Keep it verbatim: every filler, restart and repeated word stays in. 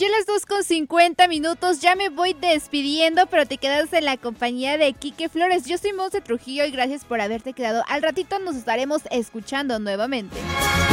las dos con cincuenta minutos, ya me voy despidiendo, pero te quedas en la compañía de Quique Flores. Yo soy Monse Trujillo y gracias por haberte quedado. Al ratito nos estaremos escuchando nuevamente.